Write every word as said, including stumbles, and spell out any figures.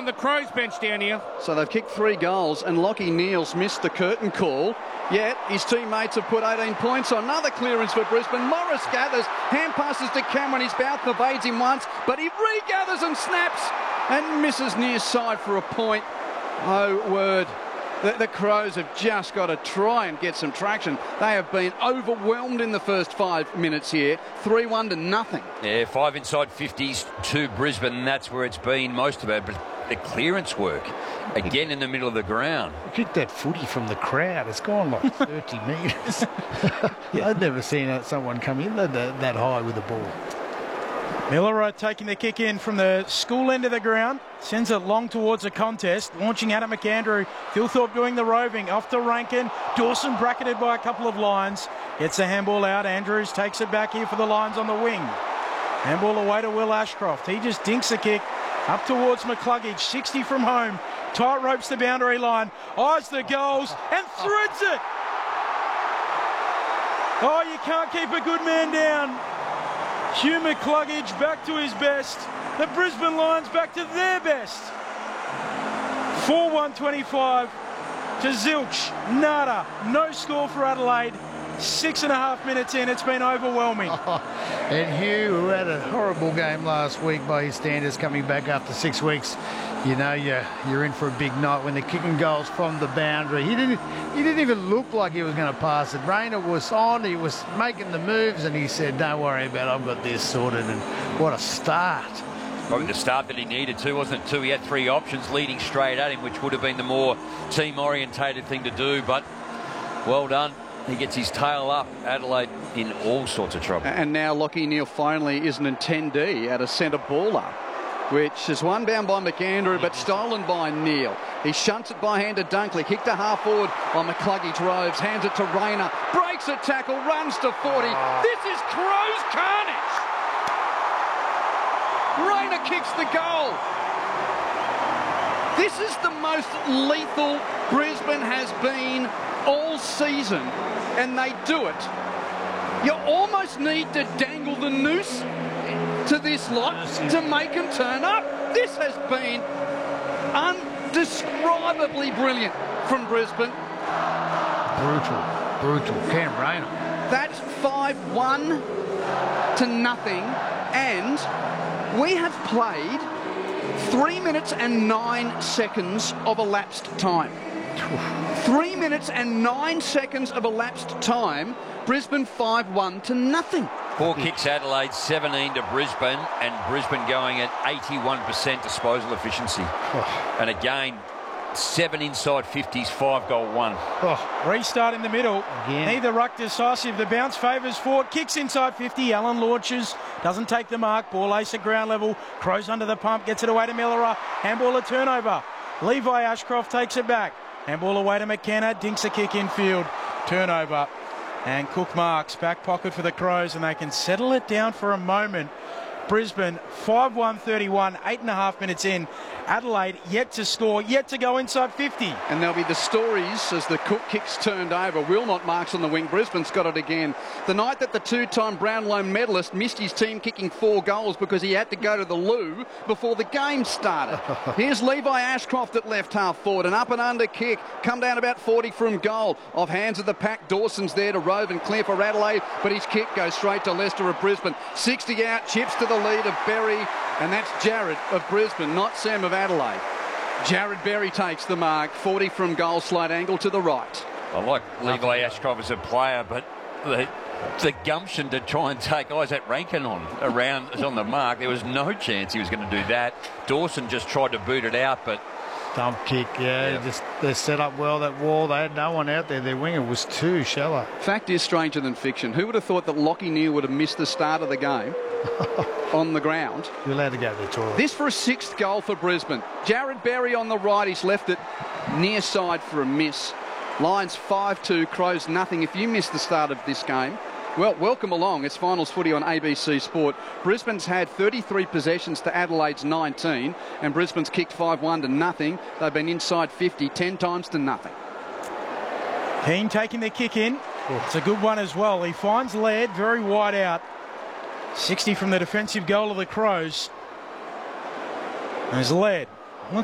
on the Crows bench down here. So they've kicked three goals and Lachie Neale's missed the curtain call. Yet his teammates have put eighteen points on. Another clearance for Brisbane. Morris gathers, hand passes to Cameron. His mouth evades him once, but he regathers and snaps and misses near side for a point. Oh, word. The, the Crows have just got to try and get some traction. They have been overwhelmed in the first five minutes here. three one to nothing. Yeah, five inside fifties to Brisbane. That's where it's been most of it. But the clearance work, again in the middle of the ground. Look at that footy from the crowd. It's gone like thirty metres. Yeah, I've never seen someone come in that, that high with the ball. Miller taking the kick in from the school end of the ground. Sends it long towards the contest. Launching Adam McAndrew. Philthorpe doing the roving. Off to Rankin. Dawson bracketed by a couple of lines. Gets the handball out. Andrews takes it back here for the Lions on the wing. Handball away to Will Ashcroft. He just dinks the kick up towards McCluggage. sixty from home. Tight ropes the boundary line. Eyes the goals and threads it. Oh, you can't keep a good man down. Hugh McCluggage back to his best. The Brisbane Lions back to their best. four one twenty-five to Zilch. Nada. No score for Adelaide. Six and a half minutes in. It's been overwhelming. Oh, and Hugh, who had a horrible game last week by his standards, coming back after six weeks, you know you're, you're in for a big night when they're kicking goals from the boundary. He didn't, he didn't even look like he was going to pass it. Rayner was on, he was making the moves, and he said, don't worry about it, I've got this sorted. And what a start. Probably the start that he needed to, wasn't it, too? He had three options leading straight at him, which would have been the more team-orientated thing to do, but well done. He gets his tail up. Adelaide in all sorts of trouble. And now Lachie Neale finally is an attendee at a centre baller, which is one bound by McAndrew but stolen by Neale. He shunts it by hand to Dunkley, kicked to half forward on McCluggage Roves, hands it to Rayner, breaks a tackle, runs to forty. This is Crows carnage. Rayner kicks the goal. This is the most lethal Brisbane has been all season, and they do it. You almost need to dangle the noose to this lot to make them turn up. This has been undescribably brilliant from Brisbane. Brutal, brutal. Cam Rayner. That's five one to nothing, and we have played three minutes and nine seconds of elapsed time. Three minutes and nine seconds of elapsed time. Brisbane five one to nothing. Four kicks Adelaide, seventeen to Brisbane, and Brisbane going at eighty-one percent disposal efficiency. Oh. And again, seven inside fifties, five goal one. Oh, restart in the middle. Again. Neither ruck decisive. The bounce favours Fort. Kicks inside fifty. Allen launches. Doesn't take the mark. Ball ace at ground level. Crows under the pump. Gets it away to Miller. Handball a turnover. Levi Ashcroft takes it back. Handball away to McKenna. Dinks a kick infield. Turnover. And Cook marks. Back pocket for the Crows, and they can settle it down for a moment. Brisbane five one thirty-one, eight and a half minutes in. Adelaide yet to score, yet to go inside fifty. And there'll be the stories as the Cook kicks turned over. Wilmot marks on the wing. Brisbane's got it again. The night that the two-time Brownlow medalist missed his team kicking four goals because he had to go to the loo before the game started. Here's Levi Ashcroft at left half forward. An up and under kick. Come down about forty from goal. Off hands of the pack. Dawson's there to rove and clear for Adelaide, but his kick goes straight to Lester of Brisbane. sixty out, chips to the lead of Berry, and that's Jared of Brisbane, not Sam of Adelaide. Jared Berry takes the mark. forty from goal, slight angle to the right. I like Levi Ashcroft as a player, but the, the gumption to try and take Isaac Rankin on around is on the mark. There was no chance he was going to do that. Dawson just tried to boot it out, but dump kick, yeah. Yeah. Just they set up well that wall. They had no one out there. Their winger was too shallow. Fact is stranger than fiction. Who would have thought that Lachie Neale would have missed the start of the game on the ground? You're allowed to go to the toilet. This for a sixth goal for Brisbane. Jared Berry on the right. He's left it near side for a miss. Lions five two, Crows nothing. If you missed the start of this game, well, welcome along. It's finals footy on A B C Sport. Brisbane's had thirty-three possessions to Adelaide's nineteen, and Brisbane's kicked five one to nothing. They've been inside fifty, ten times to nothing. Keane taking the kick in. It's a good one as well. He finds Laird very wide out. sixty from the defensive goal of the Crows. There's Laird.